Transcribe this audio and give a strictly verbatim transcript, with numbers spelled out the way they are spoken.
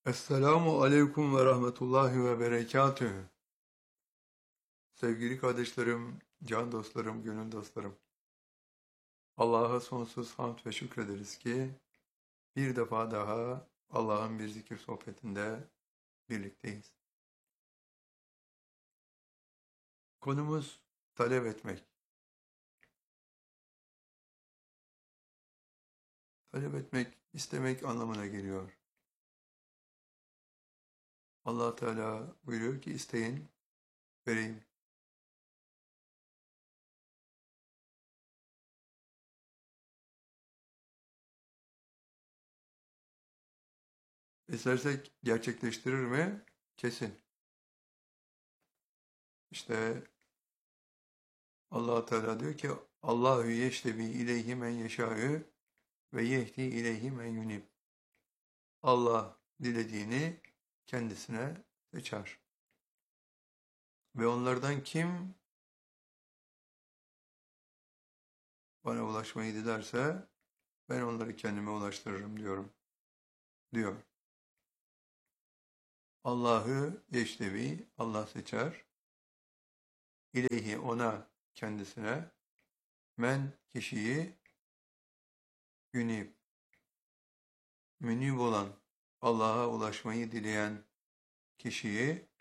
Esselamu aleyküm ve rahmetullahi ve berekatühü. Sevgili kardeşlerim, can dostlarım, gönül dostlarım. Allah'a sonsuz hamd ve şükrederiz ki bir defa daha Allah'ın bir zikir sohbetinde birlikteyiz. Konumuz talep etmek. Talep etmek, istemek anlamına geliyor. Allah Teala buyuruyor ki isteyin, vereyim. İstersek gerçekleştirir mi? Kesin. İşte Allah Teala diyor ki Allahu yeştebi ileyhi men yeşâ'ü ve yehdi ileyhi men yunib. Allah dilediğini kendisine seçer. Ve onlardan kim bana ulaşmayı dilerse ben onları kendime ulaştırırım diyorum. Diyor. Allah'ı yeştevi, Allah seçer. İleyhi ona, kendisine. Men kişiyi yunib, münib olan, Allah'a ulaşmayı dileyen kişiyi